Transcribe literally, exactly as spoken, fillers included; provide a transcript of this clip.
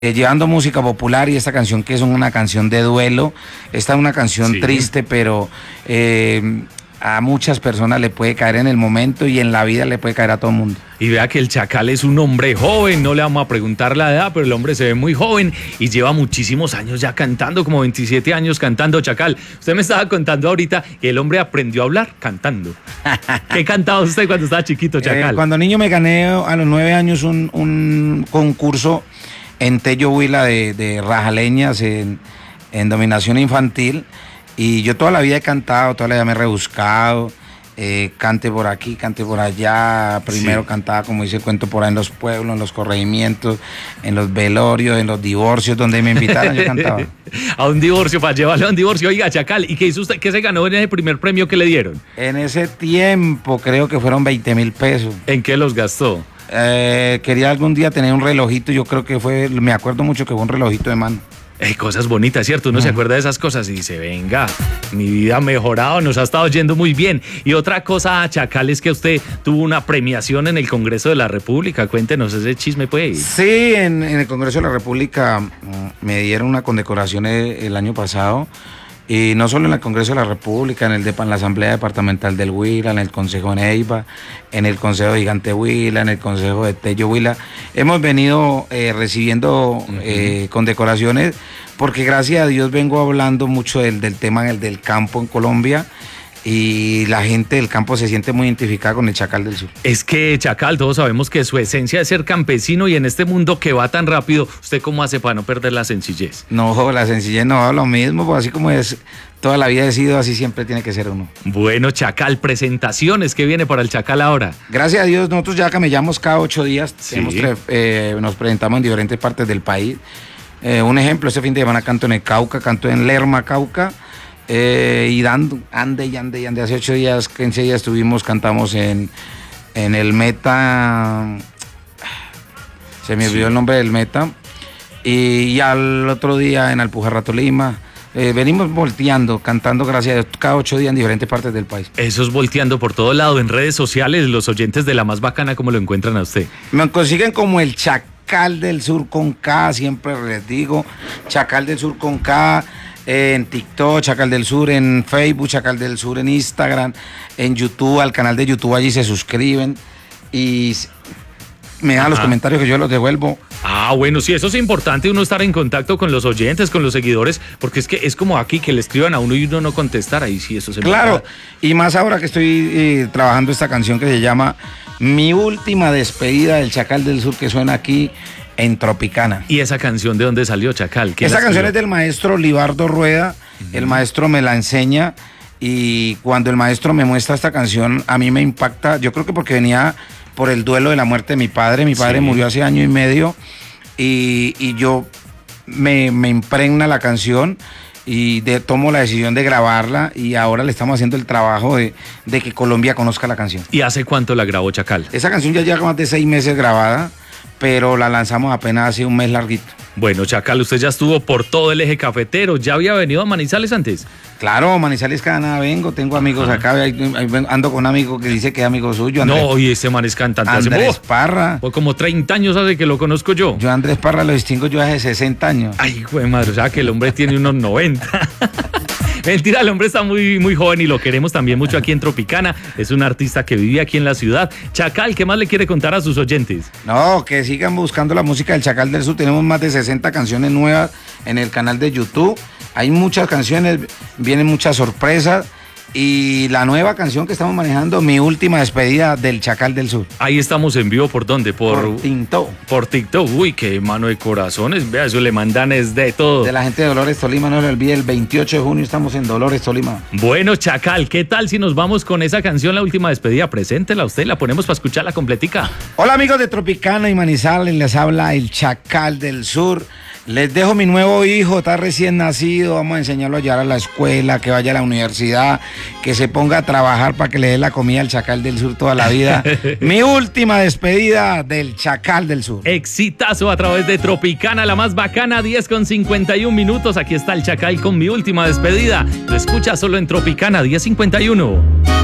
eh, llevando música popular y esta canción que es una canción de duelo. Esta es una canción Sí. triste, pero eh, a muchas personas le puede caer en el momento y en la vida le puede caer a todo el mundo. Y vea que el Chacal es un hombre joven, no le vamos a preguntar la edad, pero el hombre se ve muy joven y lleva muchísimos años ya cantando, como veintisiete años cantando, Chacal. Usted me estaba contando ahorita que el hombre aprendió a hablar cantando. ¿Qué cantaba usted cuando estaba chiquito, Chacal? Eh, cuando niño me gané a los nueve años un, un concurso en Tello Huila de, de rajaleñas en, en dominación infantil, y yo toda la vida he cantado, toda la vida me he rebuscado, eh, cante por aquí, cante por allá. Primero Sí. cantaba, como dice el cuento, por ahí en los pueblos, en los corregimientos, en los velorios, en los divorcios, donde me invitaran yo cantaba. A un divorcio, para llevarlo a un divorcio. Oiga, Chacal, ¿y qué hizo usted? ¿Qué se ganó en ese primer premio que le dieron? En ese tiempo creo que fueron veinte mil pesos. ¿En qué los gastó? Eh, quería algún día tener un relojito, yo creo que fue, me acuerdo mucho que fue un relojito de mano. Eh, cosas bonitas, ¿cierto? Uno se acuerda de esas cosas y dice, venga, mi vida ha mejorado, nos ha estado yendo muy bien. Y otra cosa, Chacal, es que usted tuvo una premiación en el Congreso de la República. Cuéntenos ese chisme, pues. Sí, en, en el Congreso de la República mm, me dieron una condecoración el, el año pasado, y no solo en el Congreso de la República, en, el de, en la Asamblea Departamental del Huila, en el Consejo de Neiva, en el Consejo de Gigante Huila, en el Consejo de Tello Huila. Hemos venido eh, recibiendo uh-huh. eh, condecoraciones, porque gracias a Dios vengo hablando mucho del, del tema del, del campo en Colombia, y la gente del campo se siente muy identificada con el Chacal del Sur. Es que, Chacal, todos sabemos que su esencia es ser campesino, y en este mundo que va tan rápido, ¿usted cómo hace para no perder la sencillez? No, la sencillez no, lo mismo, pues así como es, toda la vida he sido, así siempre tiene que ser uno. Bueno, Chacal, presentaciones, ¿qué viene para el Chacal ahora? Gracias a Dios, nosotros ya camellamos cada ocho días, Sí. hemos, eh, nos presentamos en diferentes partes del país. Eh, un ejemplo, este fin de semana canto en el Cauca, canto en Lerma, Cauca. Eh, y dando, ande y ande y ande. Hace ocho días, quince días estuvimos, cantamos en, en el Meta, se me olvidó sí. el nombre del Meta, y, y al otro día en Alpujarra, Tolima. Eh, venimos volteando, cantando, gracias a Dios, cada ocho días en diferentes partes del país. Eso es volteando por todo lado, en redes sociales, los oyentes de La Más Bacana, ¿cómo lo encuentran a usted? Me consiguen como el Chacal del Sur con K, siempre les digo, Chacal del Sur con K. En TikTok, Chacal del Sur, en Facebook, Chacal del Sur, en Instagram, en YouTube, al canal de YouTube, allí se suscriben y me dejan los comentarios que yo los devuelvo. Ah, bueno, sí, eso es importante, uno estar en contacto con los oyentes, con los seguidores, porque es que es como aquí que le escriban a uno y uno no contestar, ahí sí, eso se Claro, me... y más ahora que estoy eh, trabajando esta canción que se llama Mi Última Despedida del Chacal del Sur, que suena aquí en Tropicana. ¿Y esa canción de dónde salió, Chacal? Esa canción es del maestro Libardo Rueda, uh-huh. el maestro me la enseña, y cuando el maestro me muestra esta canción, a mí me impacta, yo creo que porque venía por el duelo de la muerte de mi padre, mi padre sí. murió hace año y medio, y, y yo me, me impregna la canción, y de, tomo la decisión de grabarla, y ahora le estamos haciendo el trabajo de, de que Colombia conozca la canción. ¿Y hace cuánto la grabó, Chacal? Esa canción ya lleva más de seis meses grabada, pero la lanzamos apenas hace un mes larguito. Bueno, Chacal, usted ya estuvo por todo el eje cafetero, ¿ya había venido a Manizales antes? Claro, Manizales cada nada vengo, tengo amigos Ajá. acá, ando con un amigo que dice que es amigo suyo. Andrés, no, y ese man es cantante. Andrés hace, Parra. Pues como treinta años hace que lo conozco yo. Yo a Andrés Parra lo distingo yo hace sesenta años. Ay, güey, madre, o sea que el hombre tiene unos noventa. Mentira, el hombre está muy, muy joven y lo queremos también mucho aquí en Tropicana. Es un artista que vive aquí en la ciudad. Chacal, ¿qué más le quiere contar a sus oyentes? No, que sigan buscando la música del Chacal del Sur. Tenemos más de sesenta canciones nuevas en el canal de YouTube. Hay muchas canciones, vienen muchas sorpresas. Y la nueva canción que estamos manejando, Mi Última Despedida del Chacal del Sur. Ahí estamos en vivo, ¿por dónde? Por, por TikTok. Por TikTok. Uy, qué mano de corazones. Vea, eso le mandan es de todo. De la gente de Dolores Tolima, no le olvide, el veintiocho de junio estamos en Dolores Tolima. Bueno, Chacal, ¿qué tal si nos vamos con esa canción, La Última Despedida? Preséntela usted, la ponemos para escucharla completica. Hola amigos de Tropicana y Manizales, les habla el Chacal del Sur. Les dejo mi nuevo hijo, está recién nacido, vamos a enseñarlo a llevar a la escuela, que vaya a la universidad, que se ponga a trabajar para que le dé la comida al Chacal del Sur toda la vida. Mi última despedida del Chacal del Sur. Exitazo a través de Tropicana, La Más Bacana, diez con cincuenta y un minutos. Aquí está el Chacal con Mi Última Despedida. Lo escucha solo en Tropicana, diez cincuenta y uno.